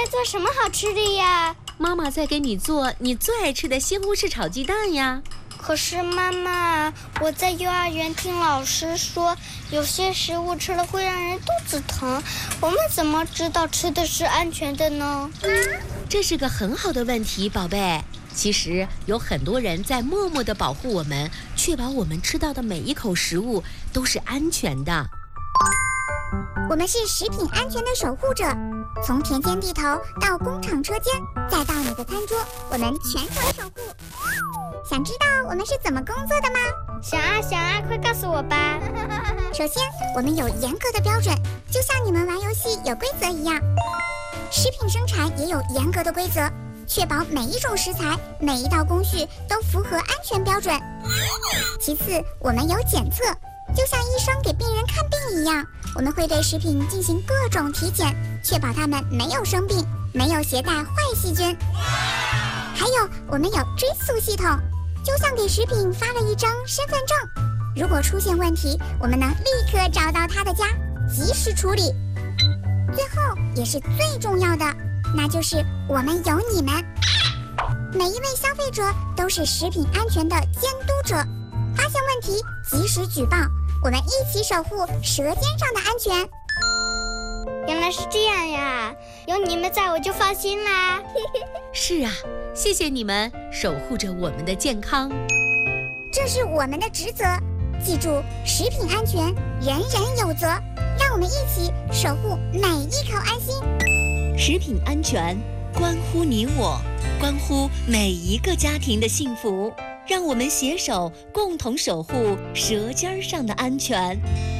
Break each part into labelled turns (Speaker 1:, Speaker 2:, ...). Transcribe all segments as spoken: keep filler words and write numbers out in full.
Speaker 1: 在做什么好吃的呀？
Speaker 2: 妈妈在给你做你最爱吃的西红柿炒鸡蛋呀。
Speaker 1: 可是妈妈，我在幼儿园听老师说，有些食物吃了会让人肚子疼，我们怎么知道吃的是安全的呢？
Speaker 2: 这是个很好的问题，宝贝。其实有很多人在默默地保护我们，确保我们吃到的每一口食物都是安全的。
Speaker 3: 我们是食品安全的守护者，从田间地头到工厂车间，再到你的餐桌，我们全程守护。想知道我们是怎么工作的吗？
Speaker 1: 想啊想啊，快告诉我吧。
Speaker 3: 首先，我们有严格的标准，就像你们玩游戏有规则一样。食品生产也有严格的规则，确保每一种食材、每一道工序都符合安全标准。其次，我们有检测，就像医生给病人看病一样，我们会对食品进行各种体检，确保它们没有生病，没有携带坏细菌。还有，我们有追溯系统，就像给食品发了一张身份证，如果出现问题，我们能立刻找到他的家，及时处理。最后也是最重要的，那就是我们有你们。每一位消费者都是食品安全的监督者，发现问题及时举报，我们一起守护舌尖上的安全。
Speaker 1: 原来是这样呀，有你们在我就放心啦。
Speaker 2: 是啊，谢谢你们守护着我们的健康，
Speaker 3: 这是我们的职责。记住，食品安全人人有责，让我们一起守护每一口安心。
Speaker 4: 食品安全关乎你我，关乎每一个家庭的幸福，让我们携手共同守护舌尖上的安全。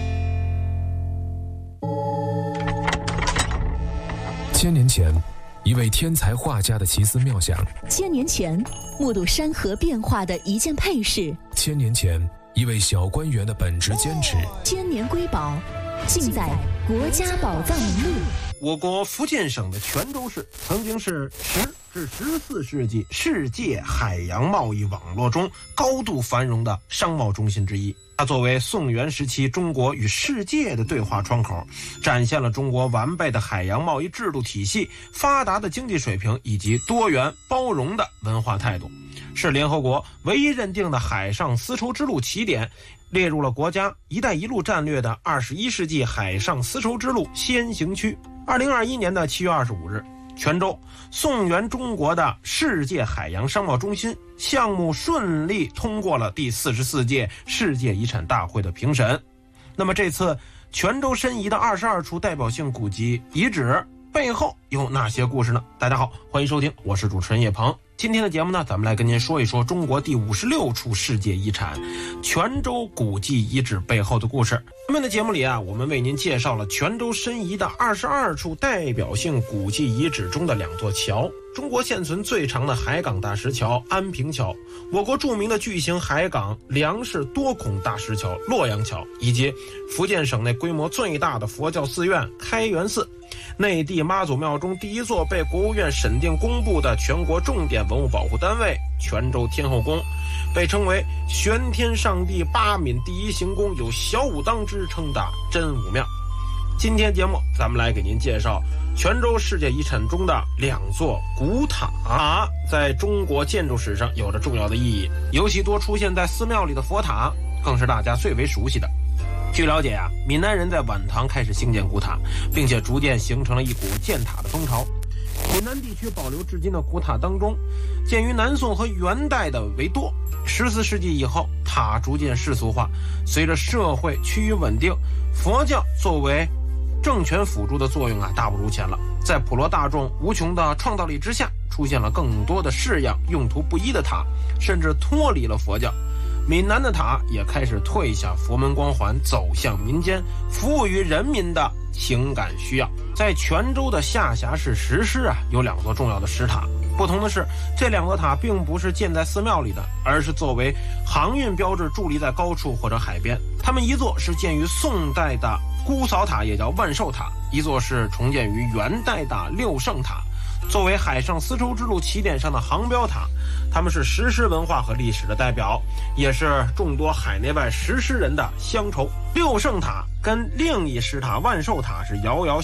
Speaker 5: 千年前，一位天才画家的奇思妙想；
Speaker 4: 千年前，目睹山河变化的一件配饰；
Speaker 5: 千年前，一位小官员的本职坚持。
Speaker 4: 千年瑰宝，尽在国家宝藏名录。
Speaker 6: 我国福建省的泉州市曾经是十至十四世纪世界海洋贸易网络中高度繁荣的商贸中心之一。它作为宋元时期中国与世界的对话窗口，展现了中国完备的海洋贸易制度体系、发达的经济水平以及多元包容的文化态度，是联合国唯一认定的海上丝绸之路起点，列入了国家“一带一路”战略的二十一世纪海上丝绸之路先行区。二零二一年的七月二十五日，泉州宋元中国的世界海洋商贸中心项目顺利通过了第四十四届世界遗产大会的评审。那么这次泉州申遗的二十二处代表性古迹遗址背后有哪些故事呢？大家好，欢迎收听，我是主持人叶鹏。今天的节目呢，咱们来跟您说一说中国第五十六处世界遗产泉州古迹遗址背后的故事。前面的节目里啊，我们为您介绍了泉州申遗的二十二处代表性古迹遗址中的两座桥，中国现存最长的海港大石桥安平桥，我国著名的巨型海港梁式多孔大石桥洛阳桥，以及福建省内规模最大的佛教寺院开元寺，内地妈祖庙中第一座被国务院审定公布的全国重点文物保护单位泉州天后宫，被称为玄天上帝八闽第一行宫，有小武当之称的真武庙。今天节目咱们来给您介绍泉州世界遗产中的两座古塔，在中国建筑史上有着重要的意义，尤其多出现在寺庙里的佛塔更是大家最为熟悉的。据了解啊，闽南人在晚唐开始兴建古塔，并且逐渐形成了一股建塔的风潮。闽南地区保留至今的古塔当中，建于南宋和元代的为多。十四世纪以后，塔逐渐世俗化，随着社会趋于稳定，佛教作为政权辅助的作用啊，大不如前了。在普罗大众无穷的创造力之下，出现了更多的式样、用途不一的塔，甚至脱离了佛教。闽南的塔也开始褪下佛门光环，走向民间，服务于人民的情感需要。在泉州的下辖市石狮啊，有两座重要的石塔。不同的是，这两座塔并不是建在寺庙里的，而是作为航运标志伫立在高处或者海边。它们一座是建于宋代的姑嫂塔，也叫万寿塔；一座是重建于元代的六圣塔。作为海上丝绸之路起点上的航标塔，它们是石狮文化和历史的代表，也是众多海内外石狮人的乡愁。六圣塔跟另一石塔万寿塔是遥遥